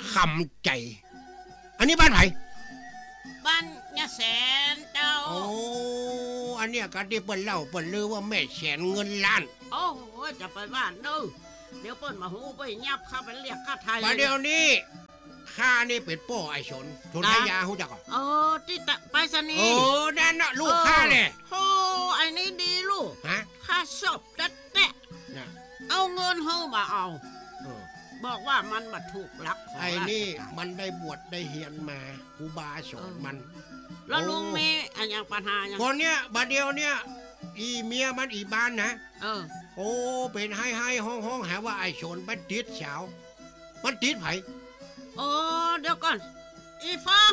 คำใจอันนี้บ้านไหนบ้านยะแสนเจ้าโอ้อันเนี้ยก็ที่เปิ้นเล่าเปิ้นลือว่าแม่แสนเงินล้านโอ้โหจะไปบ้านเด้อเดี๋ยวเปิ้นมาหูไปยับข้าไปเรียกข้าไทยมาเดี๋ยวนี้ข้านี่เป็นป้อไอ้ชนทยาฮู้จักอ่ะที่ไปสนีโอ้นั่นน่ะลูกข้าเนี่ยโอ้ไอ้นี่ดีลูกฮะข้าชอบแตะเอาเงินเฮามาเอาบอกว่ามันมาถูกลักไอ้นี่มันได้บวชได้เฮียนมาครูบาสอนมันแล้วลุงมีอันยังปัญหายังคนเนี้ยบัดเดียวเนี้ยอีเมียมันอีบ้านนะโอ้เป็นให้ห้องหาว่าไอ้ชนไปติดสาวมันติดไผโอ้เดี๋ยวก่อนอีฟอง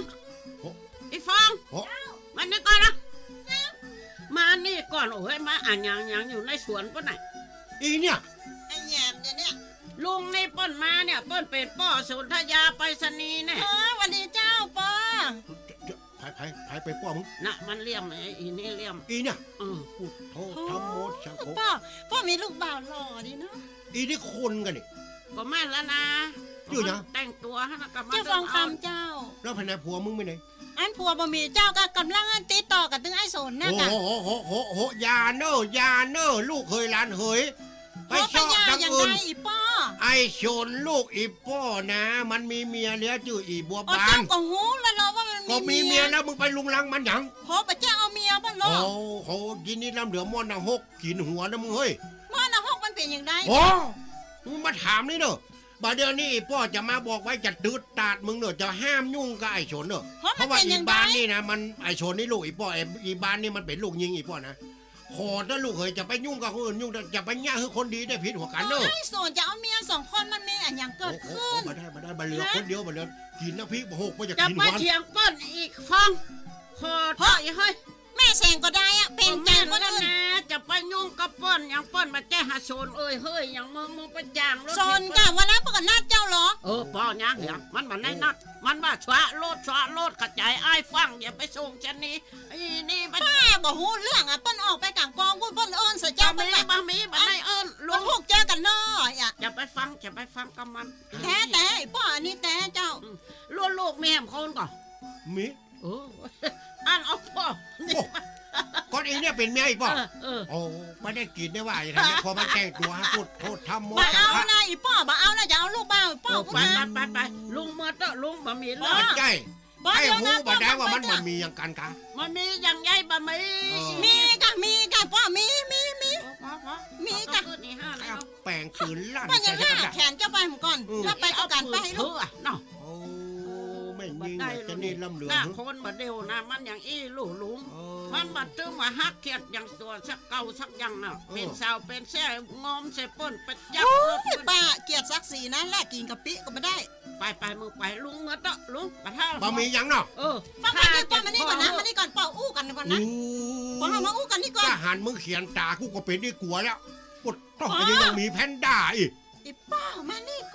มันนี่ก่อนนะมานี่ก่อนโอ้ยมาอ่านยังอยู่ในสวนป่ะไหนอีเนี่ยไอ้แยมเนี่ยลุงนี่ป้นมาเนี่ยป้นเป็นป้อสุนทยาไปสนีเนี่ยวันนี้เจ้าป้อไปป้อมึงน่ะมันเลี่ยมไอ้อีนี่เลี่ยมอีเนี่ยพูดโทษทำโมดสังโฆป้อมีลูกบ่าวหล่อดีเนาะอีนี่คนกันนี่ก็แม่แล้วนะอยู่นะแต่งตัวให้นะกับเจ้าฟองคำเจ้าแล้วภายในผัวมึงไปไหนอันผัวบ่มีเจ้าก็กำลังติดต่อกับตึงไอ้สนนะกันโหยาเนอลูกเคยหลานเฮยไปชอบดังอื่นอีป้อไอ้ชนลูกอีป้อนะมันมีเมียแล้วชื่ออีบัวบานก็หูแล้วเราว่ามันก็มีเมียแล้วมึงไปลุงลังมันหยังโหปะเจ้าเอาเมียบ่ล่ะโอ้โหยินนี่ลำเหลือม่อนนะ6กินหัวนะมึงเฮ้ยม่อนนะ6มันเป็นอย่างไรโอ้มึงมาถามนี่เด้อบ่เดี๋ยวนี้ป้อจะมาบอกไว้จะตืดตาดมึงเด้อจะห้ามยุ่งกับไอ้ชนเด้อเพราะว่าอีบ้านนี่นะมันไอ้ชนนี่ลูกอีป้ออีบ้านนี่มันเป็นลูกยิงอีป้อนะขอถ้าลูกเคยจะไปยุ่งกับคนอื่นยุ่งจะไปย่าคือคนดีได้ผิดหัวกันเนอะไอ้ส่วนจะเอาเมีย2คนมันมีอย่างเกิดขึ้นมาได้บเหลือคนเดียวบเหลือกินน้ำพริก6ไปจะกินหวานจะไปเถียงป้นอีกฟังขอเพราะอย่าให้แม่แสงก็ได้อะเป็นจ้างคนอื่นนะจะไปยุ่งกับป้นอย่างป้นมาแก้หาโซนเฮ้ยอย่างมึงไปจ้างโซนกะวันนั้นปกตินัดเจ้าเหรอป้อยังเหรอมันมาในนัดมันว่าชวะโลดกระจายไอ้ฟังอย่าไปส่งฉันนี่ป้าบอกหูเรื่องอ่ะป้นออกไปกลางกองพูดป้นเอิญเสียเจ้าไม่ได้มาได้เอิญลุงพวกเจอกันน้อยอ่ะจะไปฟังกับมันแต่ป้าอันนี้แต่เจ้าลูกมีแหมคนก่อนมีอันเอาพ่อก่อนอีเนี่ยเป็นเมียอีป่อโอ้ไม่ได้กินได้ว่าอย่างนี้พอมันแต่งตัวให้พูดโทษทำโมดเอานะอีป้อบ่เอานะอย่าเอาลูกบ่าวป้อไปลุงมาต่อลุงบะหมี่เลยใช่ให้หูบ่ได้ว่ามันมีอย่างกันกะมันมีอย่างใหญ่บะหมี่มีกะป้อมีกะแปลงปืนลั่นใส่กระแขนเจ้าไปผมก่อนแล้วไปเอากันไปให้ลูกเนาะไม่ยิงจะนี่ลำเหลือคนมาเดียวนะมันอย่างอี้ลูกลุงมันมาตึงมาฮักเกียดอย่างตัวสักเก่าสักอย่างน่ะเป็นสาวเป็นแซ่งอมใส่ป้นไปจับป้าเกียดสักสีนะแลกกินกับปิก็ไม่ได้ไปมือไปลุงมาต่อลุงปะท่าบะมียังเนาะฟังไปดีกว่ามานี่ก่อนนะมานี่ก่อนเป่าอู้กันก่อนนะพอมาอู้กันนี่ก่อนทหารมึงเขียนตากูก็เป็นได้กลัวแล้วปดต้องยังมีแพนด้าอีกป้ามานี่